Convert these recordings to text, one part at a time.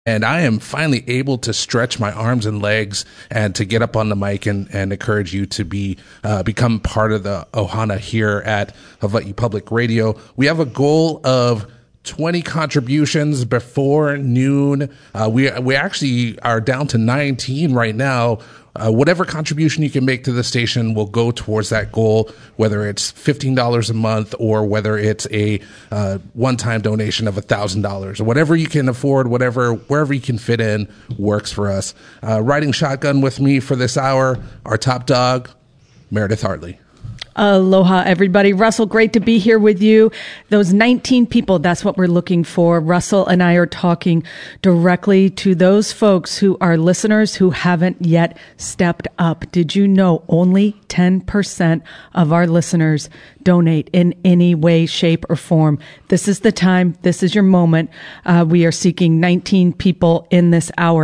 And I am finally able to stretch my arms and legs and to get up on the mic and encourage you to become part of the Ohana here at Hawaii Public Radio. We have a goal of 20 contributions before noon. We actually are down to 19 right now. Whatever contribution you can make to the station will go towards that goal, whether it's $15 a month or whether it's a one-time donation of $1,000. Whatever you can afford, wherever you can fit in works for us. Riding shotgun with me for this hour, our top dog, Meredith Hartley. Aloha, everybody. Russell, great to be here with you. Those 19 people, that's what we're looking for. Russell and I are talking directly to those folks who are listeners who haven't yet stepped up. Did you know only 10% of our listeners donate in any way, shape, or form? This is the time. This is your moment. We are seeking 19 people in this hour.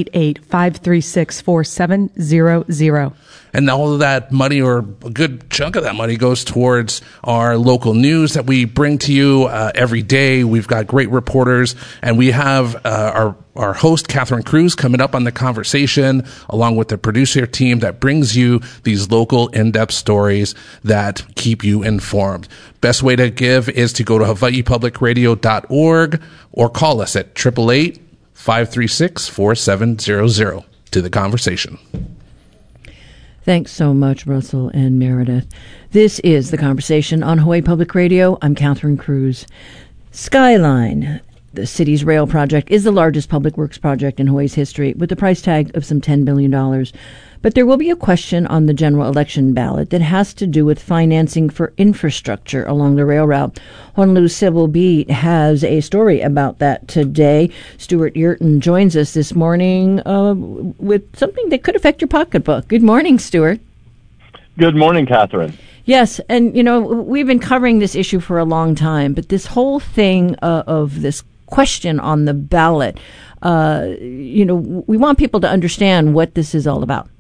888-536-4700. And all of that money, or a good chunk of that money, goes towards our local news that we bring to you every day. We've got great reporters, and we have our host, Catherine Cruz, coming up on the conversation, along with the producer team that brings you these local in-depth stories that keep you informed. Best way to give is to go to hawaiipublicradio.org or call us at 888-536-4700 to the conversation. Thanks so much, Russell and Meredith. This is The Conversation on Hawaii Public Radio. I'm Catherine Cruz. Skyline, the city's rail project, is the largest public works project in Hawaii's history, with a price tag of some $10 billion. But there will be a question on the general election ballot that has to do with financing for infrastructure along the rail route. Honolulu Civil Beat has a story about that today. Stuart Yurton joins us this morning with something that could affect your pocketbook. Good morning, Stuart. Good morning, Catherine. Yes, and, we've been covering this issue for a long time, but this whole thing of this question on the ballot, we want people to understand what this is all about.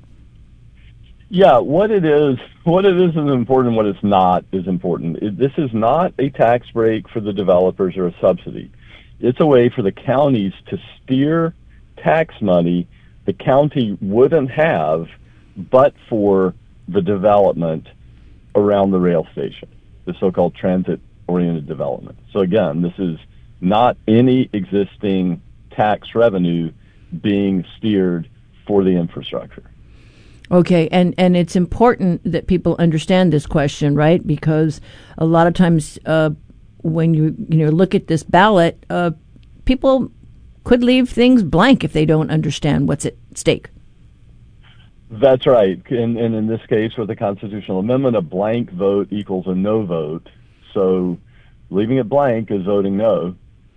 Yeah, what it is important. What it's not is important. This is not a tax break for the developers or a subsidy. It's a way for the counties to steer tax money the county wouldn't have but for the development around the rail station, the so-called transit-oriented development. So again, this is not any existing tax revenue being steered for the infrastructure. Okay, and it's important that people understand this question, right? Because a lot of times when you look at this ballot, people could leave things blank if they don't understand what's at stake. That's right. And in this case, with the constitutional amendment, a blank vote equals a no vote. So leaving it blank is voting no.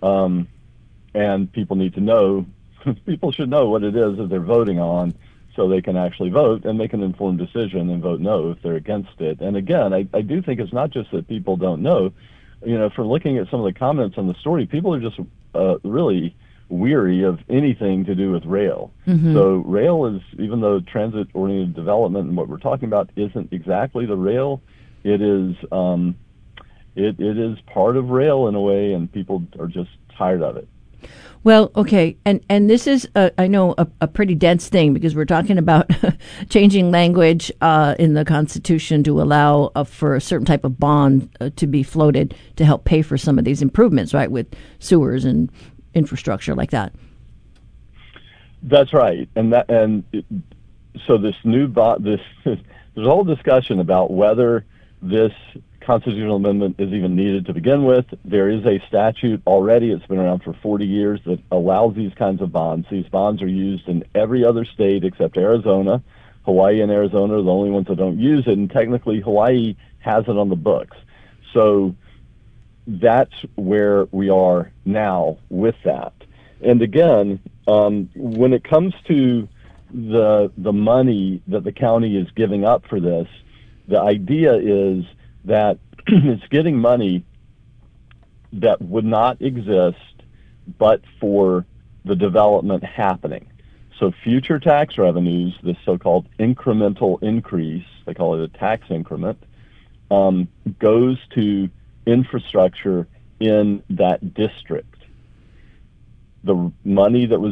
And people need to know, people should know what it is that they're voting on, so they can actually vote and make an informed decision and vote no if they're against it. And again, I do think it's not just that people don't know. From looking at some of the comments on the story, people are just really weary of anything to do with rail. Mm-hmm. So rail is, even though transit-oriented development and what we're talking about isn't exactly the rail, it is it is part of rail in a way, and people are just tired of it. Well, okay, and this is, I know, a pretty dense thing, because we're talking about changing language in the Constitution to allow for a certain type of bond to be floated to help pay for some of these improvements, right, with sewers and infrastructure like that. That's right, so this new there's a whole discussion about whether this constitutional amendment is even needed to begin with. There is a statute already, it's been around for 40 years, that allows these kinds of bonds. These bonds are used in every other state except Arizona. Hawaii and Arizona are the only ones that don't use it, and technically Hawaii has it on the books. So that's where we are now with that. And again, when it comes to the money that the county is giving up for this, the idea is that it's getting money that would not exist but for the development happening. So future tax revenues, this so-called incremental increase, they call it a tax increment, goes to infrastructure in that district. the money that was